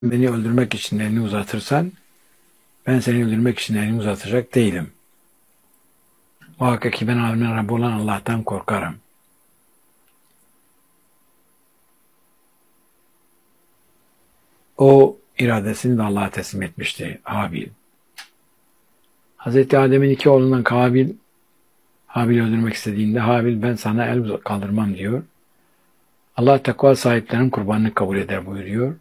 Beni öldürmek için elini uzatırsan, ben seni öldürmek için elimi uzatacak değilim. Muhakkak ki ben alemin Rabbi olan Allah'tan korkarım. O iradesini de Allah'a teslim etmişti Habil. Hazreti Adem'in iki oğlundan Habil'i öldürmek istediğinde Habil ben sana el kaldırmam diyor. Allah takva sahiplerinin kurbanını kabul eder buyuruyor.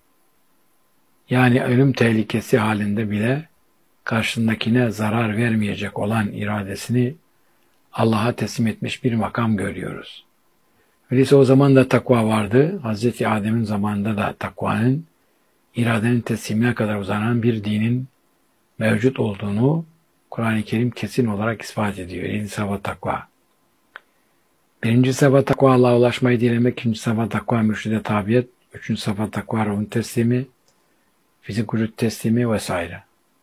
Yani ölüm tehlikesi halinde bile karşısındakine zarar vermeyecek olan iradesini Allah'a teslim etmiş bir makam görüyoruz. Öyleyse o zaman da takva vardı. Hazreti Adem'in zamanında da takvanın, iradenin teslimine kadar uzanan bir dinin mevcut olduğunu Kur'an-ı Kerim kesin olarak ispat ediyor. 7 sıfat takva. Birinci sıfat takva Allah'a ulaşmayı dilemek, ikinci sıfat takva mürşide tabiyet, üçüncü sıfat takva ruhun teslimi, fizik vücut teslimi vesaire.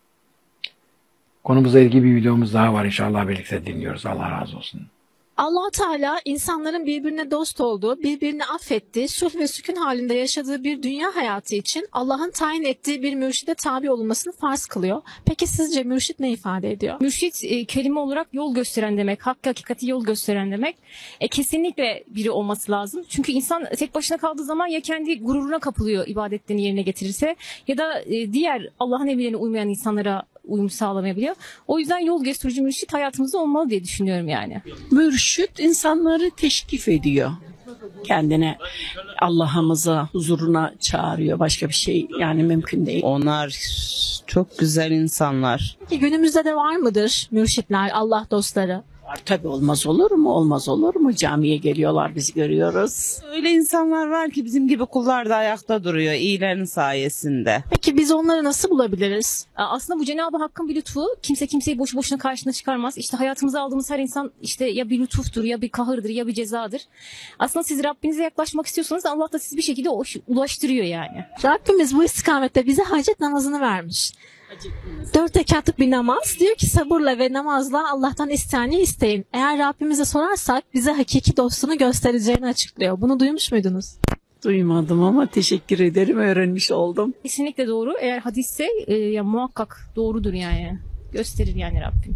Konumuzla ilgili bir videomuz daha var, inşallah birlikte dinliyoruz. Allah razı olsun. Allah Teala insanların birbirine dost olduğu, birbirini affettiği, sulh ve sükun halinde yaşadığı bir dünya hayatı için Allah'ın tayin ettiği bir mürşide tabi olunmasını farz kılıyor. Peki sizce mürşit ne ifade ediyor? Mürşit kelime olarak yol gösteren demek, hakkı hakikati yol gösteren demek. Kesinlikle biri olması lazım. Çünkü insan tek başına kaldığı zaman ya kendi gururuna kapılıyor ibadetlerini yerine getirirse ya da diğer Allah'ın emirlerine uymayan insanlara uyum sağlamayabiliyor. O yüzden yol gösterici mürşit hayatımızda olmalı diye düşünüyorum yani. Mürşit insanları teşkif ediyor. Kendine Allah'ımıza, huzuruna çağırıyor. Başka bir şey yani mümkün değil. Onlar çok güzel insanlar. Peki günümüzde de var mıdır mürşitler, Allah dostları? Tabii olmaz olur mu? Olmaz olur mu? Camiye geliyorlar, biz görüyoruz. Öyle insanlar var ki bizim gibi kullar da ayakta duruyor iyilerin sayesinde. Peki biz onları nasıl bulabiliriz? Aslında bu Cenab-ı Hakk'ın bir lütfu. Kimse kimseyi boşu boşuna karşına çıkarmaz. İşte hayatımıza aldığımız her insan işte ya bir lütuftur, ya bir kahırdır, ya bir cezadır. Aslında siz Rabbinize yaklaşmak istiyorsanız Allah da sizi bir şekilde ulaştırıyor yani. Rabbimiz bu istikamette bize hacet namazını vermiş. 4 rekatlık bir namaz. Diyor ki sabırla ve namazla Allah'tan isteyeni isteyin. Eğer Rabbimize sorarsak bize hakiki dostunu göstereceğini açıklıyor. Bunu duymuş muydunuz? Duymadım ama teşekkür ederim, öğrenmiş oldum. Kesinlikle doğru. Eğer hadisse ya muhakkak doğrudur yani. Gösterir yani Rabbim.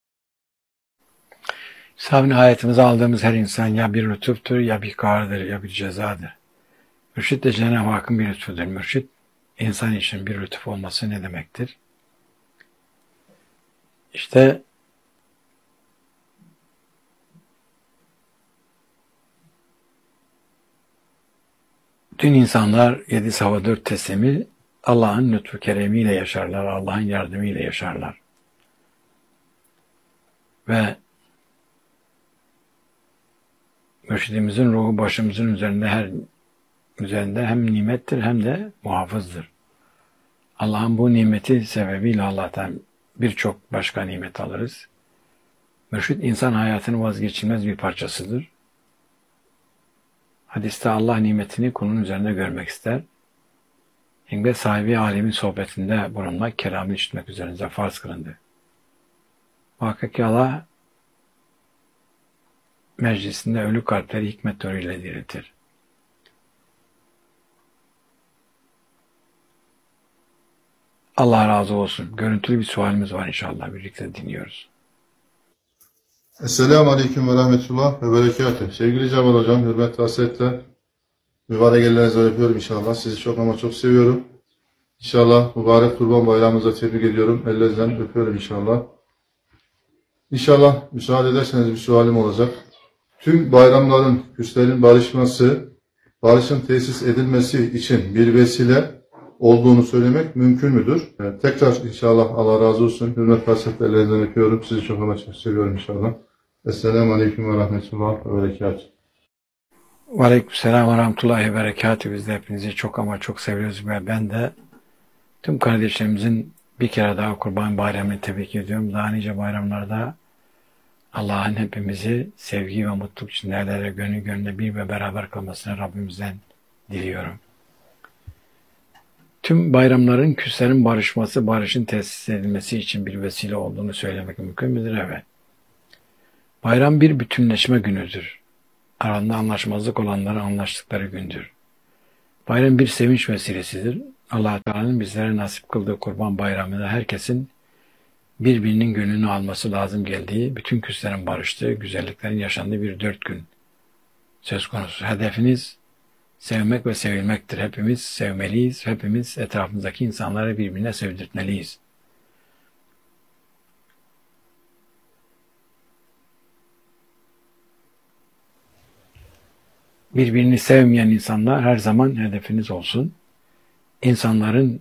Sahabini hayatımıza aldığımız her insan ya bir lütuftur, ya bir kahrdır, ya bir cezadır. Mürşit de Cenab-ı Hakk'ın bir lütfudur. Mürşit, insan için bir lütuf olması ne demektir? İşte tüm insanlar 7 sıfat 4 teslimi Allah'ın lütfu keremiyle yaşarlar, Allah'ın yardımıyla yaşarlar. Ve mürşidimizin ruhu başımızın üzerinde hem nimettir hem de muhafızdır. Allah'ın bu nimeti sebebiyle Allah'tan birçok başka nimet alırız. Mürşid insan hayatının vazgeçilmez bir parçasıdır. Hadiste Allah nimetini kulun üzerinde görmek ister. Hikmet sahibi alemin sohbetinde bulunmak, kelamını işitmek üzerinize farz kılındı. Muhakkak ki Allah meclisinde ölü kalpleri hikmet nuruyla diriltir. Allah razı olsun. Görüntülü bir sualimiz var, inşallah birlikte dinliyoruz. Esselamu Aleyküm ve Rahmetullah ve Berekatuhu. Sevgili Cemal Hocam, hürmet ve hasretle mübarek ellerinizden öpüyorum inşallah. Sizi çok ama çok seviyorum. İnşallah mübarek Kurban Bayramınıza tebrik ediyorum. Ellerinizden öpüyorum inşallah. İnşallah müsaade ederseniz bir sualim olacak. Tüm bayramların, küslerin barışması, barışın tesis edilmesi için bir vesile olduğunu söylemek mümkün müdür? Tekrar inşallah Allah razı olsun. Hürmet ve hasretle ellerinizden öpüyorum. Sizi çok ama çok seviyorum inşallah. Esselamu Aleyküm ve Rahmetullah ve Berekatuhu. Ve Aleykümselam ve Rahmetullahi ve Berekatuhu. Biz de hepinizi çok ama çok seviyoruz ve ben de tüm kardeşlerimizin bir kere daha Kurban Bayramı'nı tebrik ediyorum. Daha nice bayramlarda Allah'ın hepimizi sevgi ve mutluluk içinde el ele gönül gönüle bir ve beraber kalmasını Rabbimizden diliyorum. Tüm bayramların küslerin barışması, barışın tesis edilmesi için bir vesile olduğunu söylemek mümkün müdür? Evet. Bayram bir bütünleşme günüdür. Aranda anlaşmazlık olanların anlaştıkları gündür. Bayram bir sevinç vesilesidir. Allah Teala'nın bizlere nasip kıldığı Kurban Bayramı'nda herkesin birbirinin gönlünü alması lazım geldiği, bütün küslerin barıştığı, güzelliklerin yaşandığı bir 4 gün söz konusu. Hedefiniz sevmek ve sevilmektir. Hepimiz sevmeliyiz. Hepimiz etrafımızdaki insanları birbirine sevdirtmeliyiz. Birbirini sevmeyen insanlar her zaman hedefiniz olsun. İnsanların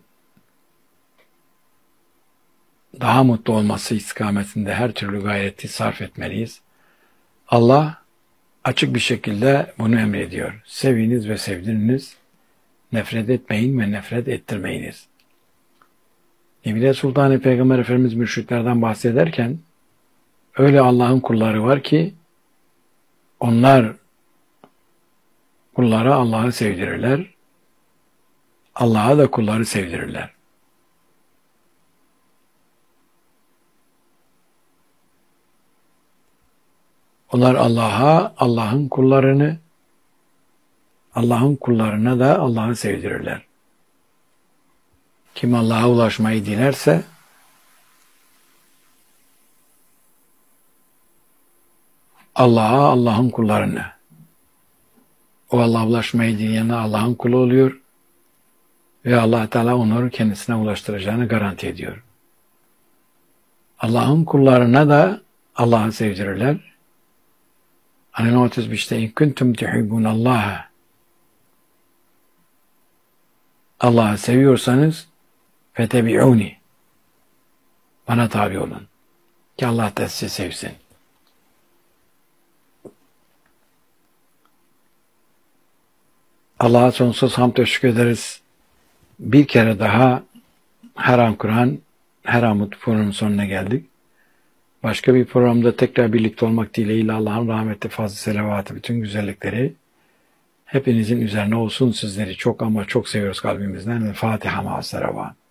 daha mutlu olması istikametinde her türlü gayreti sarf etmeliyiz. Allah açık bir şekilde bunu emrediyor. Seviniz ve sevdiriniz, nefret etmeyin ve nefret ettirmeyiniz. Nebile Sultan-ı Peygamber Efendimiz müşriklerden bahsederken, öyle Allah'ın kulları var ki, onlar kullara Allah'ı sevdirirler, Allah'a da kulları sevdirirler. Onlar Allah'a, Allah'ın kullarını, Allah'ın kullarına da Allah'ı sevdirirler. Kim Allah'a ulaşmayı dilerse, Allah'a, Allah'ın kullarını, o Allah'a ulaşmayı dileyene Allah'ın kulu oluyor ve Allah Teala onları kendisine ulaştıracağını garanti ediyor. Allah'ın kullarına da Allah'ı sevdirirler. Hani 35'te in kuntum tuhibbunallaha, Allah'ı seviyorsanız fetebi'uni, bana tabi olun ki Allah da sizi sevsin. Allah'a sonsuz hamd ve şükür ederiz. Bir kere daha Her An Kur'an, Her An Mutlu programının sonuna geldik. Başka bir programda tekrar birlikte olmak dileğiyle Allah'ın rahmeti, fazl-ı selavatı, bütün güzellikleri hepinizin üzerine olsun. Sizleri çok ama çok seviyoruz kalbimizden. Ve Fatiha ma'as-selavat.